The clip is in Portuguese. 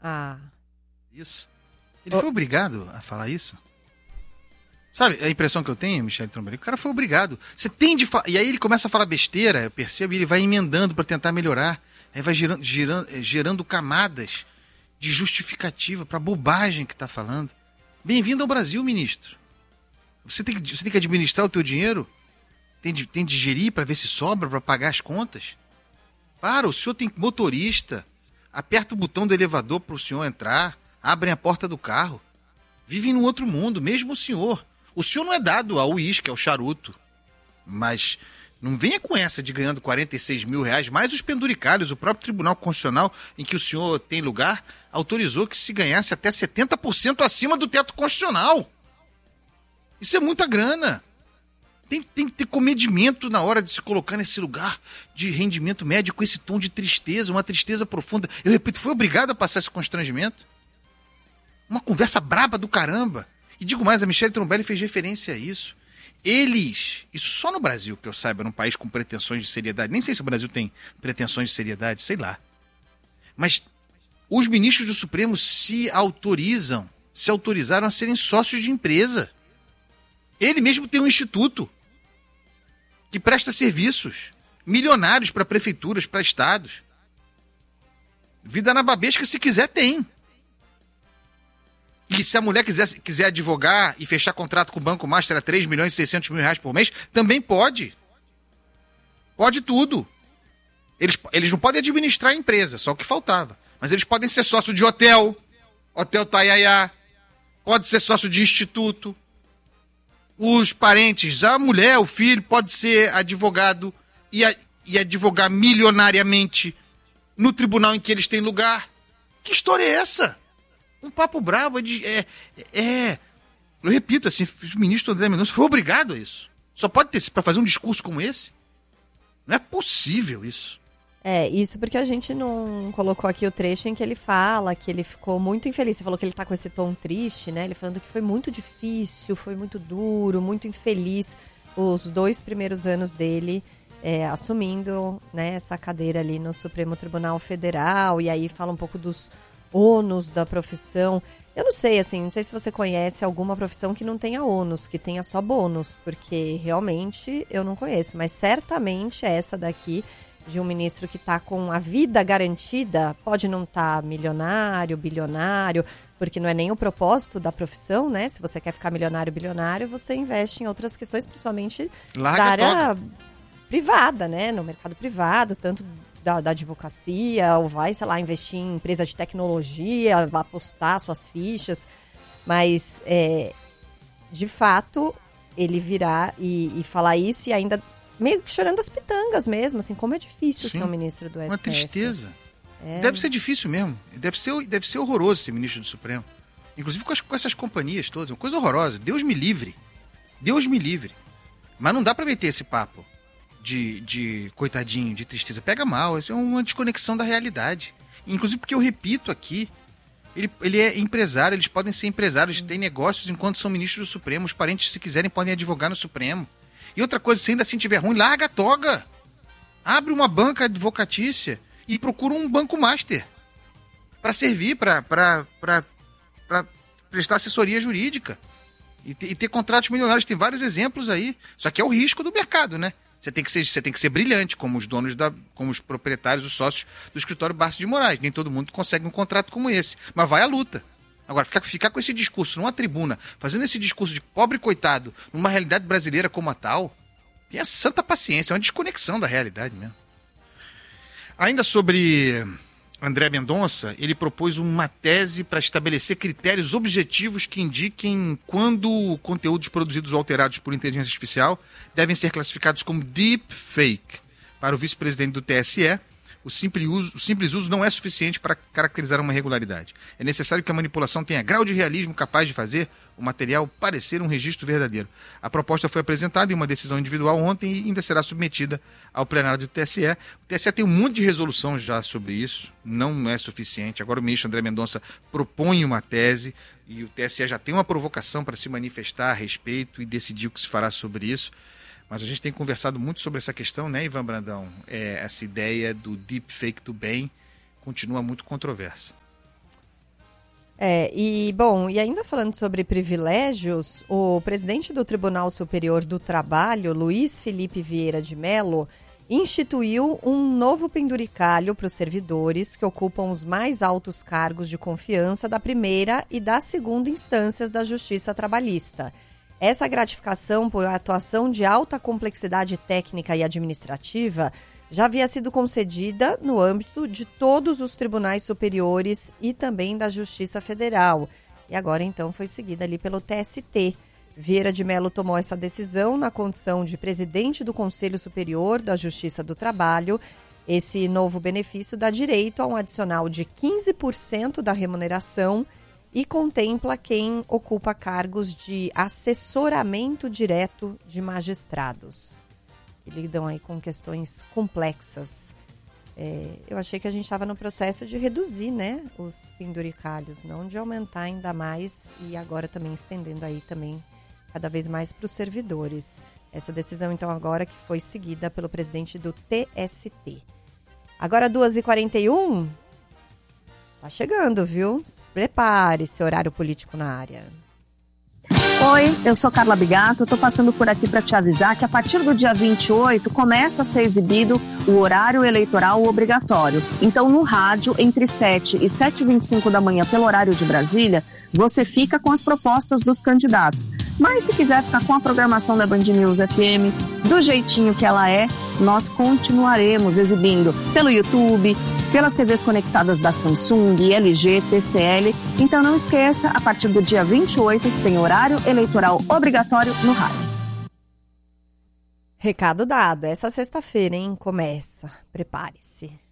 Ah. Isso. Ele foi obrigado a falar isso? Sabe a impressão que eu tenho, Michele Trombelli? O cara foi obrigado. Você tem de E aí ele começa a falar besteira, eu percebo, e ele vai emendando para tentar melhorar. Aí vai gerando camadas de justificativa para bobagem que está falando. Bem-vindo ao Brasil, ministro. Você tem que administrar o teu dinheiro? Tem de gerir para ver se sobra para pagar as contas? O senhor tem motorista. Aperta o botão do elevador para o senhor entrar. Abrem a porta do carro. Vivem num outro mundo, mesmo o senhor. O senhor não é dado ao uísque, ao charuto. Mas não venha com essa de ganhando 46 mil reais, mais os penduricários. O próprio Tribunal Constitucional, em que o senhor tem lugar, autorizou que se ganhasse até 70% acima do teto constitucional. Isso é muita grana. Tem que ter comedimento na hora de se colocar nesse lugar de rendimento médio com esse tom de tristeza, uma tristeza profunda. Eu repito, foi obrigado a passar esse constrangimento. Uma conversa braba do caramba. E digo mais, a Michele Trombelli fez referência a isso. Isso só no Brasil, que eu saiba, num país com pretensões de seriedade. Nem sei se o Brasil tem pretensões de seriedade, sei lá. Mas os ministros do Supremo se autorizaram a serem sócios de empresa. Ele mesmo tem um instituto que presta serviços milionários para prefeituras, para estados. Vida na babesca, se quiser, tem. E se a mulher quiser advogar e fechar contrato com o Banco Master a 3 milhões e 600 mil reais por mês, também pode. Pode tudo. Eles não podem administrar a empresa, só o que faltava. Mas eles podem ser sócio de hotel Taiaiá, pode ser sócio de instituto. Os parentes, a mulher, o filho, pode ser advogado e advogar milionariamente no tribunal em que eles têm lugar. Que história é essa? Um papo brabo. Eu repito, assim, o ministro André Mendonça foi obrigado a isso. Só pode ter para fazer um discurso como esse? Não é possível isso. Isso porque a gente não colocou aqui o trecho em que ele fala que ele ficou muito infeliz. Você falou que ele tá com esse tom triste, né? Ele falando que foi muito difícil, foi muito duro, muito infeliz os 2 primeiros anos dele assumindo, né, essa cadeira ali no Supremo Tribunal Federal. E aí fala um pouco dos ônus da profissão. Eu não sei, assim, não sei se você conhece alguma profissão que não tenha ônus, que tenha só bônus, porque realmente eu não conheço. Mas certamente essa daqui, de um ministro que está com a vida garantida, pode não estar milionário, bilionário, porque não é nem o propósito da profissão, né? Se você quer ficar milionário, bilionário, você investe em outras questões, principalmente da área privada, né? No mercado privado, tanto da advocacia, ou vai, sei lá, investir em empresa de tecnologia, vai apostar suas fichas. Mas, de fato, ele virar e falar isso e ainda meio que chorando as pitangas mesmo, assim, como é difícil ser um ministro do STF. Uma tristeza. Deve ser difícil mesmo. Deve ser horroroso ser ministro do Supremo. Inclusive com essas companhias todas. Uma coisa horrorosa. Deus me livre. Deus me livre. Mas não dá pra meter esse papo de coitadinho, de tristeza. Pega mal. Isso é uma desconexão da realidade. Inclusive porque eu repito aqui, ele é empresário, eles podem ser empresários, têm negócios enquanto são ministros do Supremo. Os parentes, se quiserem, podem advogar no Supremo. E outra coisa, se ainda assim tiver ruim, larga a toga. Abre uma banca advocatícia e procura um banco master para servir, para prestar assessoria jurídica e ter contratos milionários. Tem vários exemplos aí. Só que é o risco do mercado, né? Você tem que ser brilhante, como os donos, como os proprietários, os sócios do escritório Barça de Moraes. Nem todo mundo consegue um contrato como esse. Mas vai à luta. Agora, ficar com esse discurso numa tribuna, fazendo esse discurso de pobre coitado, numa realidade brasileira como a tal, tenha santa paciência, é uma desconexão da realidade mesmo. Ainda sobre André Mendonça, ele propôs uma tese para estabelecer critérios objetivos que indiquem quando conteúdos produzidos ou alterados por inteligência artificial devem ser classificados como deepfake. Para o vice-presidente do TSE, o simples uso não é suficiente para caracterizar uma irregularidade. É necessário que a manipulação tenha grau de realismo capaz de fazer o material parecer um registro verdadeiro. A proposta foi apresentada em uma decisão individual ontem e ainda será submetida ao plenário do TSE. O TSE tem um monte de resolução já sobre isso, não é suficiente. Agora o ministro André Mendonça propõe uma tese e o TSE já tem uma provocação para se manifestar a respeito e decidir o que se fará sobre isso. Mas a gente tem conversado muito sobre essa questão, né, Ivan Brandão? Essa ideia do deepfake do bem continua muito controversa. E ainda falando sobre privilégios, o presidente do Tribunal Superior do Trabalho, Luiz Felipe Vieira de Mello, instituiu um novo penduricalho para os servidores que ocupam os mais altos cargos de confiança da primeira e da segunda instâncias da Justiça Trabalhista. Essa gratificação por atuação de alta complexidade técnica e administrativa já havia sido concedida no âmbito de todos os tribunais superiores e também da Justiça Federal. E agora, então, foi seguida ali pelo TST. Vieira de Mello tomou essa decisão na condição de presidente do Conselho Superior da Justiça do Trabalho. Esse novo benefício dá direito a um adicional de 15% da remuneração e contempla quem ocupa cargos de assessoramento direto de magistrados. Que lidam aí com questões complexas. Eu achei que a gente estava no processo de reduzir, né, os penduricalhos, não de aumentar ainda mais e agora também estendendo aí também cada vez mais para os servidores. Essa decisão, então, agora que foi seguida pelo presidente do TST. Agora, 2h41, tá chegando, viu? Prepare-se, horário político na área. Oi, eu sou Carla Bigato, tô passando por aqui para te avisar que a partir do dia 28 começa a ser exibido o horário eleitoral obrigatório. Então, no rádio, entre 7 e 7h25 da manhã, pelo horário de Brasília, você fica com as propostas dos candidatos. Mas se quiser ficar com a programação da Band News FM, do jeitinho que ela é, nós continuaremos exibindo pelo YouTube, pelas TVs conectadas da Samsung, LG, TCL. Então não esqueça, a partir do dia 28 tem horário eleitoral obrigatório no rádio. Recado dado, essa sexta-feira, hein? Começa. Prepare-se.